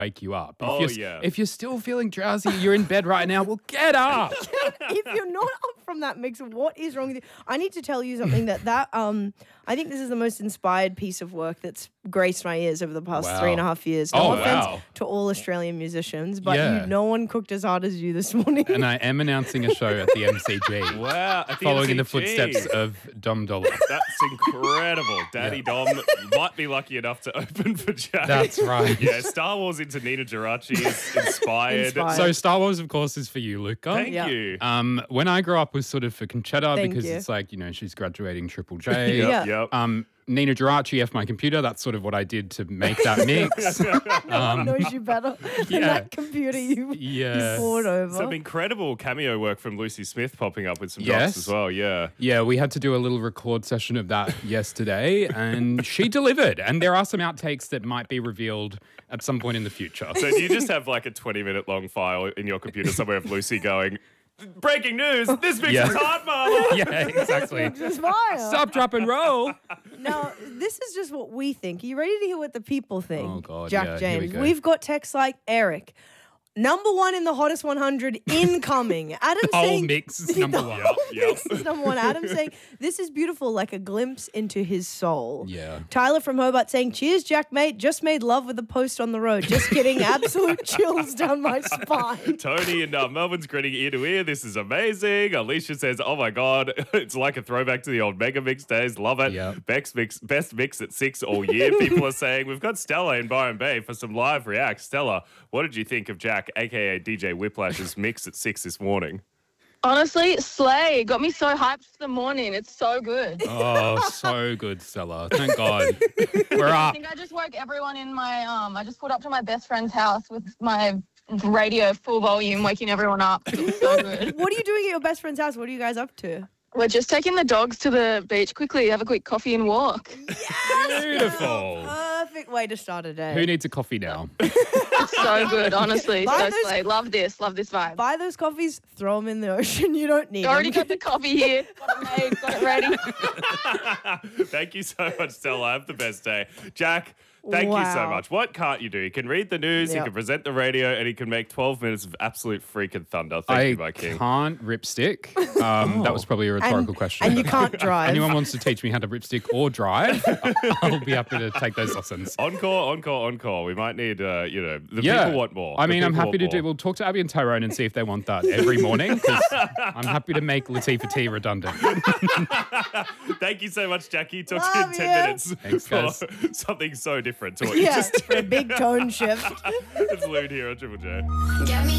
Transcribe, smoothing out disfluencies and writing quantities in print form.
wake you up. Yeah. If you're still feeling drowsy, you're in bed right now, well, get up. If you're not up from that mix, what is wrong with you? I need to tell you something that I think this is the most inspired piece of work that's graced my ears over the past 3.5 years. No offense to all Australian musicians, but no one cooked as hard as you this morning. And I am announcing a show at the MCG. Wow. Following in the footsteps of Dom Dollar. That's incredible. Daddy Dom might be lucky enough to open for Jack. That's right. Yeah, Star Wars into Nina Geraci is inspired. So Star Wars, of course, is for you, Luca. Thank you. When I grew up was sort of for Conchetta because you. it's like, she's graduating Triple J. Yep. Nina Geraci, F My Computer, that's sort of what I did to make that mix. No one knows you better than that computer you poured over. Some incredible cameo work from Lucy Smith popping up with some drops as well, Yeah, we had to do a little record session of that yesterday, and she delivered. And there are some outtakes that might be revealed at some point in the future. So do you just have like a 20-minute long file in your computer somewhere of Lucy going, breaking news, this mix is hard, mama. Yeah, exactly. Stop, drop, and roll. Now, this is just what we think. Are you ready to hear what the people think? Oh, God, Jack James. here we go. We've got texts like Eric. Number one in the hottest 100 incoming. Adam Whole saying mix is number one. Mix is number one. Adam saying this is beautiful, like a glimpse into his soul. Yeah. Tyler from Hobart saying, cheers, Jack, mate. Just made love with a post on the road. Just kidding. Absolute chills down my spine. Tony in Melbourne's grinning ear to ear. This is amazing. Alicia says, oh my God, it's like a throwback to the old Mega Mix days. Love it. Yep. Beck's mix, best mix at 6 all year. People are saying, we've got Stella in Byron Bay for some live reacts. Stella, what did you think of Jack, a.k.a. DJ Whiplash's mix at 6 this morning? Honestly, slay. Got me so hyped for the morning. It's so good. Oh, so good, Stella. Thank God. We're I up. think I just woke everyone in my, I just pulled up to my best friend's house with my radio full volume, waking everyone up. It was so good. What are you doing at your best friend's house? What are you guys up to? We're just taking the dogs to the beach quickly, have a quick coffee and walk. Beautiful. Perfect way to start a day. Who needs a coffee now? It's so good, honestly. Buy So those- slay. Love this vibe. Buy those coffees, throw them in the ocean. You don't need Already them. got the coffee here. Got it made, got it ready. Thank you so much, Stella. Have the best day. Jack, thank you so Wow. much. What can't you do? He can read the news, he Yep. can present the radio, and he can make 12 minutes of absolute freaking thunder. Thank you, my I king. can't ripstick. That was probably a rhetorical question. And you can't drive. Anyone wants to teach me how to ripstick or drive, I'll be happy to take those lessons. Encore. We might need, the people want more. I The mean, I'm people happy to want do. more. We'll talk to Abby and Tyrone and see if they want that every morning. Because I'm happy to make Latifah T redundant. Thank you so much, Jackie. Talk to you in Love 10 you. minutes Thanks, for guys. something so different to what you Yeah, just for a big tone shift. It's Lude here on Triple J. Get me